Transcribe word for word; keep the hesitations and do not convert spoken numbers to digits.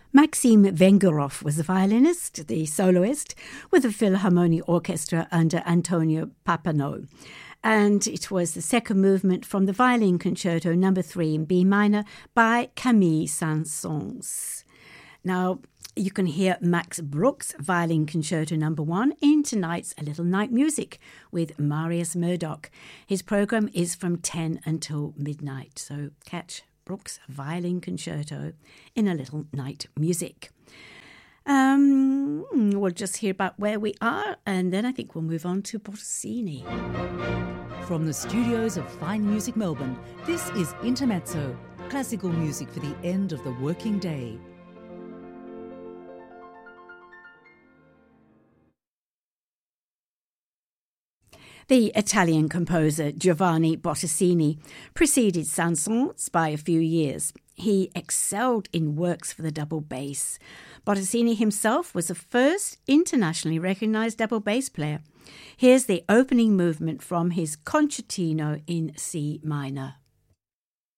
Maxim Vengerov was the violinist, the soloist, with the Philharmonic Orchestra under Antonio Pappano. And it was the second movement from the Violin Concerto number three in B minor by Camille Saint-Saëns. Now, you can hear Max Bruch's Violin Concerto number one in tonight's A Little Night Music with Marius Murdoch. His program is from ten until midnight, so catch Bruch's Violin Concerto in A Little Night Music. Um, we'll just hear about where we are, and then I think we'll move on to Bottesini. From the studios of Fine Music Melbourne, this is Intermezzo, classical music for the end of the working day. The Italian composer Giovanni Bottesini preceded Saint-Saëns by a few years. He excelled in works for the double bass. Bottesini himself was the first internationally recognised double bass player. Here's the opening movement from his Concertino in C minor.